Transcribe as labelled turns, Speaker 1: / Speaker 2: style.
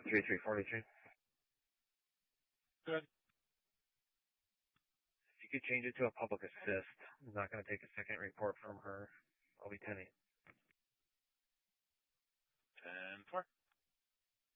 Speaker 1: 3343.
Speaker 2: Good.
Speaker 1: If you could change it to a public assist, I'm not going to take a second report from her. I'll be 10